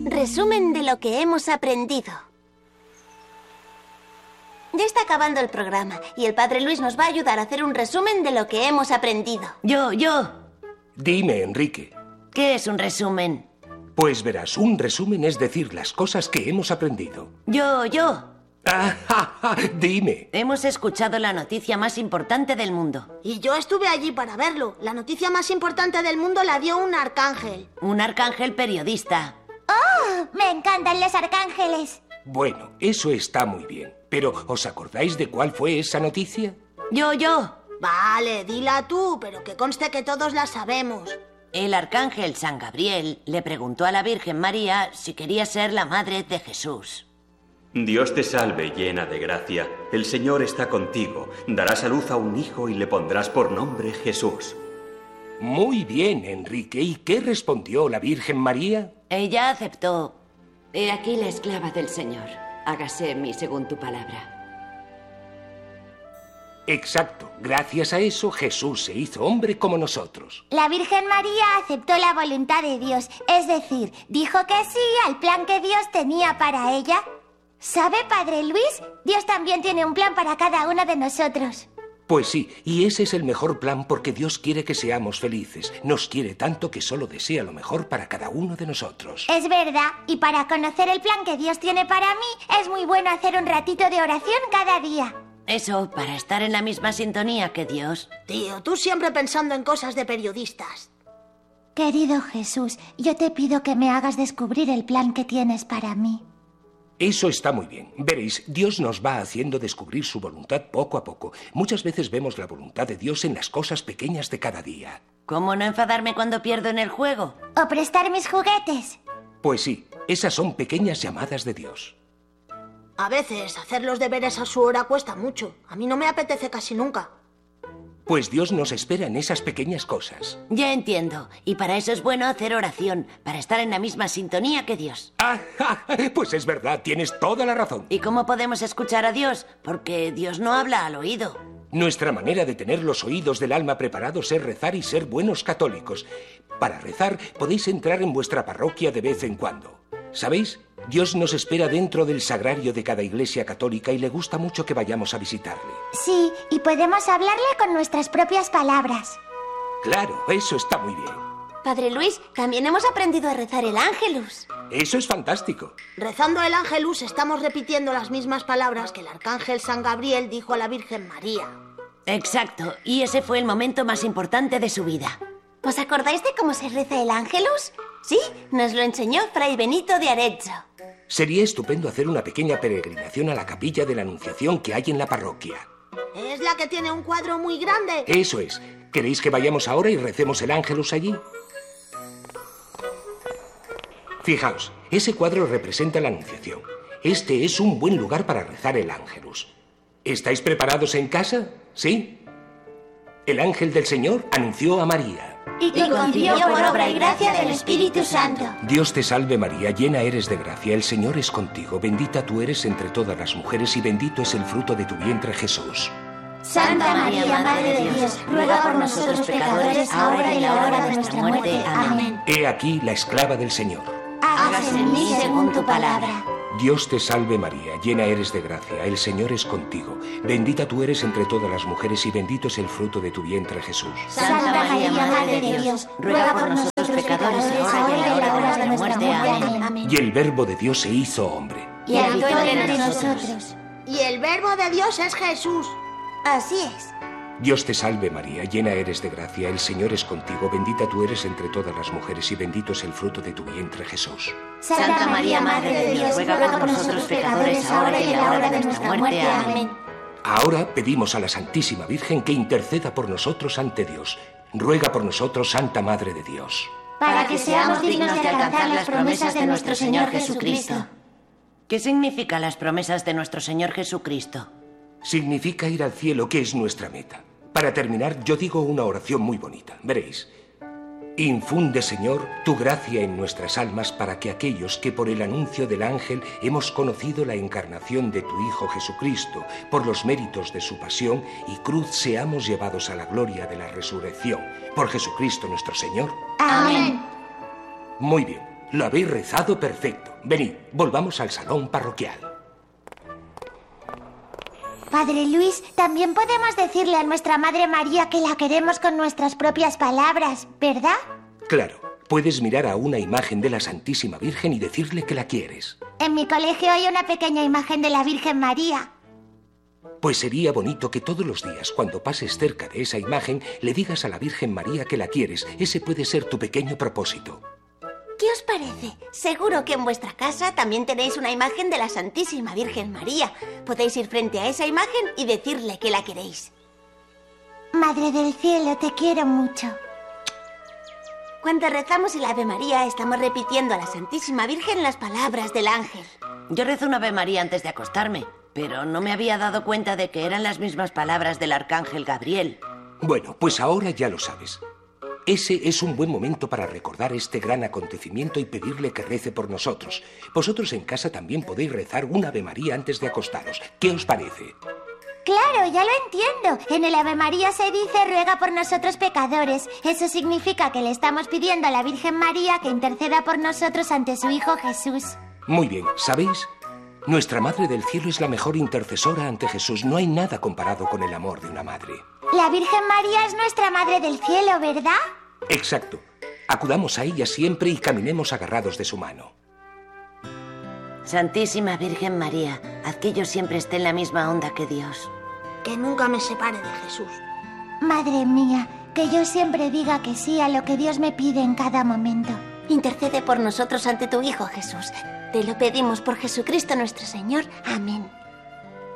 Resumen de lo que hemos aprendido. Ya está acabando el programa y el Padre Luis nos va a ayudar a hacer un resumen de lo que hemos aprendido. Yo. Dime, Enrique. ¿Qué es un resumen? Pues verás, un resumen es decir las cosas que hemos aprendido. Yo. Dime. Hemos escuchado la noticia más importante del mundo. Y yo estuve allí para verlo. La noticia más importante del mundo la dio un arcángel. Un arcángel periodista. ¡Oh! Me encantan los arcángeles. Bueno, eso está muy bien. Pero, ¿os acordáis de cuál fue esa noticia? Yo. Vale, dila tú, pero que conste que todos la sabemos. El arcángel San Gabriel le preguntó a la Virgen María si quería ser la madre de Jesús. Dios te salve, llena de gracia. El Señor está contigo. Darás a luz a un hijo y le pondrás por nombre Jesús. Muy bien, Enrique. ¿Y qué respondió la Virgen María? Ella aceptó. He aquí la esclava del Señor. Hágase en mí según tu palabra. Exacto. Gracias a eso, Jesús se hizo hombre como nosotros. La Virgen María aceptó la voluntad de Dios, es decir, dijo que sí al plan que Dios tenía para ella. ¿Sabe, Padre Luis? Dios también tiene un plan para cada uno de nosotros. Pues sí, y ese es el mejor plan porque Dios quiere que seamos felices. Nos quiere tanto que solo desea lo mejor para cada uno de nosotros. Es verdad, y para conocer el plan que Dios tiene para mí, es muy bueno hacer un ratito de oración cada día. Eso, para estar en la misma sintonía que Dios. Tío, tú siempre pensando en cosas de periodistas. Querido Jesús, yo te pido que me hagas descubrir el plan que tienes para mí. Eso está muy bien. Veréis, Dios nos va haciendo descubrir su voluntad poco a poco. Muchas veces vemos la voluntad de Dios en las cosas pequeñas de cada día. ¿Cómo no enfadarme cuando pierdo en el juego? ¿O prestar mis juguetes? Pues sí, esas son pequeñas llamadas de Dios. A veces hacer los deberes a su hora cuesta mucho. A mí no me apetece casi nunca. Pues Dios nos espera en esas pequeñas cosas. Ya entiendo. Y para eso es bueno hacer oración, para estar en la misma sintonía que Dios. Pues es verdad, tienes toda la razón. ¿Y cómo podemos escuchar a Dios? Porque Dios no habla al oído. Nuestra manera de tener los oídos del alma preparados es rezar y ser buenos católicos. Para rezar podéis entrar en vuestra parroquia de vez en cuando. ¿Sabéis? Dios nos espera dentro del sagrario de cada iglesia católica y le gusta mucho que vayamos a visitarle. Sí, y podemos hablarle con nuestras propias palabras. Claro, eso está muy bien. Padre Luis, también hemos aprendido a rezar el Ángelus. Eso es fantástico. Rezando el Ángelus estamos repitiendo las mismas palabras que el arcángel San Gabriel dijo a la Virgen María. Exacto, y ese fue el momento más importante de su vida. ¿Os acordáis de cómo se reza el Ángelus? Sí, nos lo enseñó Fray Benito de Arezzo. Sería estupendo hacer una pequeña peregrinación a la capilla de la Anunciación que hay en la parroquia. ¿Es la que tiene un cuadro muy grande? Eso es. ¿Queréis que vayamos ahora y recemos el Ángelus allí? Fijaos, ese cuadro representa la Anunciación. Este es un buen lugar para rezar el Ángelus. ¿Estáis preparados en casa? ¿Sí? El ángel del Señor anunció a María. Y concibió por obra y gracia del Espíritu Santo. Dios te salve María, llena eres de gracia, el Señor es contigo. Bendita tú eres entre todas las mujeres y bendito es el fruto de tu vientre, Jesús. Santa María, Madre de Dios, ruega por nosotros pecadores, ahora y en la hora de nuestra muerte. Amén. He aquí la esclava del Señor. Hágase en mí según tu palabra. Dios te salve María, llena eres de gracia, el Señor es contigo. Bendita tú eres entre todas las mujeres y bendito es el fruto de tu vientre, Jesús. Santa María, Madre de Dios, ruega por nosotros pecadores, ahora y en la hora de nuestra muerte. Amén. Y el Verbo de Dios se hizo hombre. Y habitó entre nosotros. Y el Verbo de Dios es Jesús. Así es. Dios te salve María, llena eres de gracia, el Señor es contigo, bendita tú eres entre todas las mujeres y bendito es el fruto de tu vientre, Jesús. Santa María, Madre de Dios, ruega por nosotros pecadores, ahora y en la hora de nuestra muerte. Amén. Ahora pedimos a la Santísima Virgen que interceda por nosotros ante Dios. Ruega por nosotros, Santa Madre de Dios. Para que seamos dignos de alcanzar las promesas de nuestro Señor Jesucristo. ¿Qué significan las promesas de nuestro Señor Jesucristo? Significa ir al cielo, que es nuestra meta. Para terminar, yo digo una oración muy bonita. Veréis. Infunde, Señor, tu gracia en nuestras almas para que aquellos que por el anuncio del ángel hemos conocido la encarnación de tu Hijo Jesucristo, por los méritos de su pasión y cruz seamos llevados a la gloria de la resurrección. Por Jesucristo nuestro Señor. Amén. Muy bien. Lo habéis rezado perfecto. Venid, volvamos al salón parroquial. Padre Luis, también podemos decirle a nuestra Madre María que la queremos con nuestras propias palabras, ¿verdad? Claro, puedes mirar a una imagen de la Santísima Virgen y decirle que la quieres. En mi colegio hay una pequeña imagen de la Virgen María. Pues sería bonito que todos los días, cuando pases cerca de esa imagen, le digas a la Virgen María que la quieres. Ese puede ser tu pequeño propósito. ¿Qué os parece? Seguro que en vuestra casa también tenéis una imagen de la Santísima Virgen María. Podéis ir frente a esa imagen y decirle que la queréis. Madre del cielo, te quiero mucho. Cuando rezamos el Ave María, estamos repitiendo a la Santísima Virgen las palabras del ángel. Yo rezo un Ave María antes de acostarme, pero no me había dado cuenta de que eran las mismas palabras del arcángel Gabriel. Bueno, pues ahora ya lo sabes. Ese es un buen momento para recordar este gran acontecimiento y pedirle que rece por nosotros. Vosotros en casa también podéis rezar un Ave María antes de acostaros. ¿Qué os parece? Claro, ya lo entiendo. En el Ave María se dice ruega por nosotros pecadores. Eso significa que le estamos pidiendo a la Virgen María que interceda por nosotros ante su Hijo Jesús. Muy bien, ¿sabéis? Nuestra Madre del Cielo es la mejor intercesora ante Jesús. No hay nada comparado con el amor de una madre. La Virgen María es nuestra Madre del Cielo, ¿verdad? Exacto. Acudamos a ella siempre y caminemos agarrados de su mano. Santísima Virgen María, haz que yo siempre esté en la misma onda que Dios. Que nunca me separe de Jesús. Madre mía, que yo siempre diga que sí a lo que Dios me pide en cada momento. Intercede por nosotros ante tu Hijo Jesús. Te lo pedimos por Jesucristo nuestro Señor. Amén.